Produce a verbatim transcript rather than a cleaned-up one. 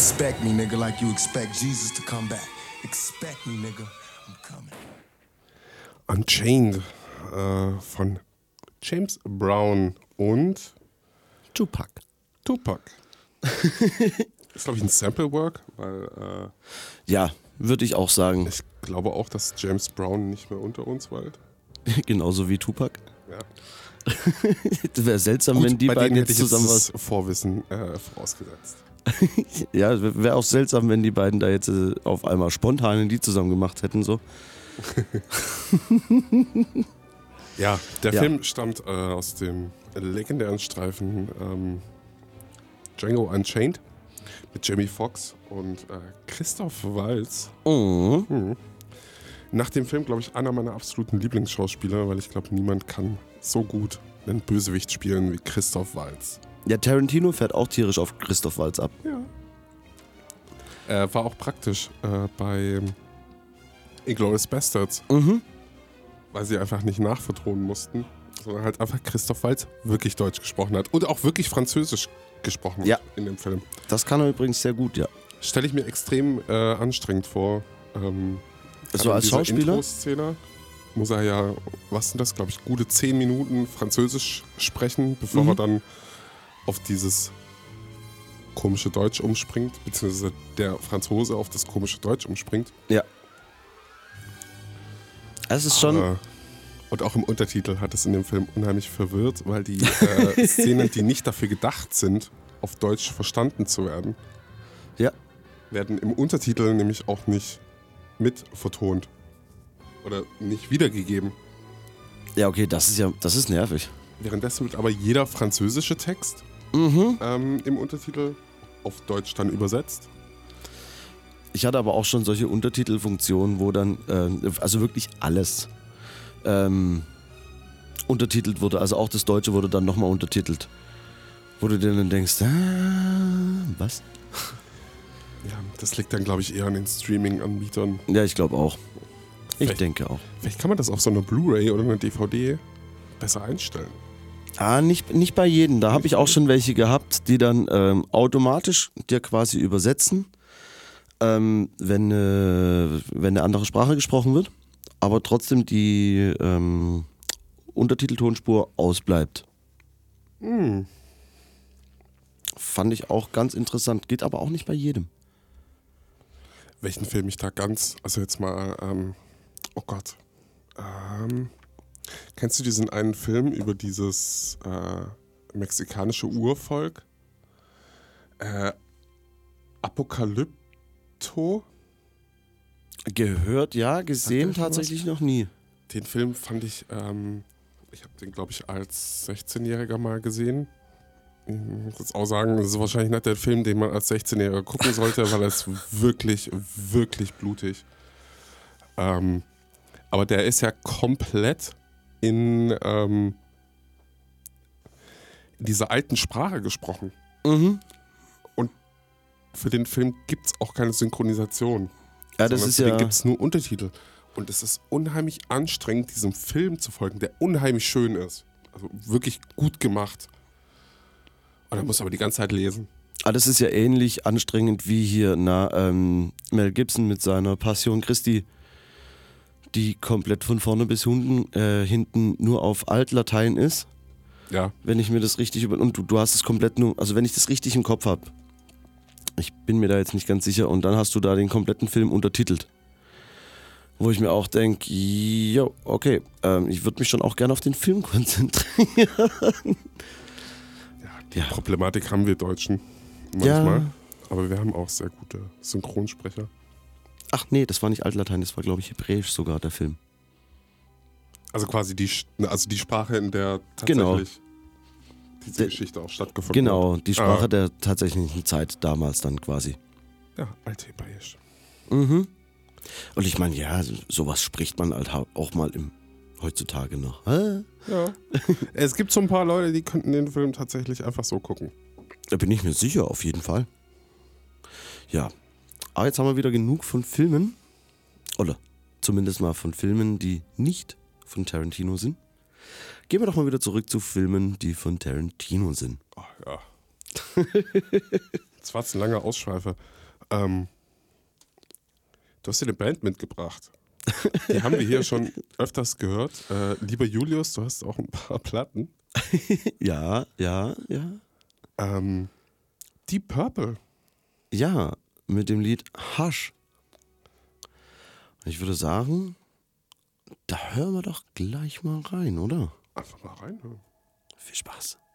Expect me, nigga, like you expect Jesus to come back. Expect me, nigga, I'm coming. Unchained äh, von James Brown und Tupac. Tupac. Ist, glaube ich, ein Sample-Work, weil äh, Ja, würde ich auch sagen. ich glaube auch, dass James Brown nicht mehr unter uns weilt. Genauso wie Tupac. Ja. Das wäre seltsam, Gut, wenn die bei beiden denen jetzt hätte ich zusammen jetzt was. das Vorwissen äh, vorausgesetzt. Ja, wäre auch seltsam, wenn die beiden da jetzt äh, auf einmal spontan ein Lied zusammen gemacht hätten. So. Ja, der Ja. Film stammt äh, aus dem legendären Streifen ähm, Django Unchained mit Jamie Foxx und äh, Christoph Waltz. Mhm. Mhm. Nach dem Film, glaube ich, einer meiner absoluten Lieblingsschauspieler, weil ich glaube, niemand kann so gut einen Bösewicht spielen wie Christoph Waltz. Ja, Tarantino fährt auch tierisch auf Christoph Waltz ab. Ja. Er war auch praktisch äh, bei Inglourious Bastards, Mhm. weil sie einfach nicht nachvertonen mussten, sondern halt einfach Christoph Waltz wirklich Deutsch gesprochen hat und auch wirklich Französisch gesprochen Ja. hat in dem Film. Das kann er übrigens sehr gut, ja. Stelle ich mir extrem äh, anstrengend vor. Ähm, So gerade in als dieser Schauspieler? Intro-Szene muss er ja, was sind das, glaube ich, gute zehn Minuten Französisch sprechen, bevor Mhm. er dann auf dieses komische Deutsch umspringt, beziehungsweise der Franzose auf das komische Deutsch umspringt. Ja. Es ist schon. Äh, und auch im Untertitel hat es in dem Film unheimlich verwirrt, weil die äh, Szenen, die nicht dafür gedacht sind, auf Deutsch verstanden zu werden, Ja. werden im Untertitel nämlich auch nicht mit vertont oder nicht wiedergegeben. Ja, okay, das ist ja, das ist nervig. Währenddessen wird aber jeder französische Text Mhm. ähm, im Untertitel auf Deutsch dann übersetzt. Ich hatte aber auch schon solche Untertitelfunktionen, wo dann, äh, also wirklich alles ähm, untertitelt wurde. Also auch das Deutsche wurde dann nochmal untertitelt. Wo du dir dann denkst, ah, was? Ja, das liegt dann, glaube ich, eher an den Streaming-Anbietern. Ja, ich glaube auch. Ich Vielleicht- denke auch. Vielleicht kann man das auf so einer Blu-ray oder einer D V D besser einstellen. Ah, nicht, nicht bei jedem. Da habe ich auch schon welche gehabt, die dann ähm, automatisch dir quasi übersetzen, ähm, wenn, äh, wenn eine andere Sprache gesprochen wird, aber trotzdem die ähm, Untertiteltonspur ausbleibt. Hm. Fand ich auch ganz interessant. Geht aber auch nicht bei jedem. Welchen Film ich da ganz, also jetzt mal, ähm, oh Gott. Ähm, kennst du diesen einen Film über dieses äh, mexikanische Urvolk? Äh, Apokalypto? Gehört, ja, gesehen Sagt der schon tatsächlich noch nie. Den Film fand ich, ähm, ich habe den, glaube ich, als sechzehnjähriger mal gesehen. Ich muss jetzt auch sagen, das ist wahrscheinlich nicht der Film, den man als sechzehnjähriger gucken sollte, weil er ist wirklich, wirklich blutig. Ähm, aber der ist ja komplett in, ähm, in dieser alten Sprache gesprochen. Mhm. Für den Film gibt es auch keine Synchronisation. Ja, das sondern ist für den ja. gibt es nur Untertitel. Und es ist unheimlich anstrengend, diesem Film zu folgen, der unheimlich schön ist. Also wirklich gut gemacht. Und er muss aber die ganze Zeit lesen. Ah, das ist ja ähnlich anstrengend wie hier, na, ähm, Mel Gibson mit seiner Passion Christi, die komplett von vorne bis hinten, äh, hinten nur auf Altlatein ist. Ja. Wenn ich mir das richtig über. Und du, du hast es komplett nur. Also, wenn ich das richtig im Kopf habe. Ich bin mir da jetzt nicht ganz sicher. Und dann hast du da den kompletten Film untertitelt. Wo ich mir auch denke, jo, okay, ähm, ich würde mich schon auch gerne auf den Film konzentrieren. Ja, die Ja. Problematik haben wir Deutschen manchmal. Ja. Aber wir haben auch sehr gute Synchronsprecher. Ach nee, das war nicht Altlatein, das war, glaube ich, Hebräisch sogar, der Film. Also quasi die, Sch- also die Sprache, in der Genau. tatsächlich diese Der- Geschichte auch stattgefunden Genau, hat. die Sprache Ah, der tatsächlichen Zeit damals dann quasi. ja, Althebräisch. Mhm. Und ich meine, ja, sowas spricht man halt hau- auch mal im, heutzutage noch. Hä? Ja. Es gibt so ein paar Leute, die könnten den Film tatsächlich einfach so gucken. Da bin ich mir sicher, auf jeden Fall. Ja, aber jetzt haben wir wieder genug von Filmen. Oder zumindest mal von Filmen, die nicht von Tarantino sind. Gehen wir doch mal wieder zurück zu Filmen, die von Tarantino sind. Ach ja. Das war jetzt eine lange Ausschweife. Ähm, du hast dir eine Band mitgebracht. Die haben wir hier schon öfters gehört. Äh, lieber Julius, du hast auch ein paar Platten. Ja, ja, ja. Ähm, Deep Purple. Ja, mit dem Lied Hush. Ich würde sagen, da hören wir doch gleich mal rein, oder? Einfach mal reinhören. Viel Spaß.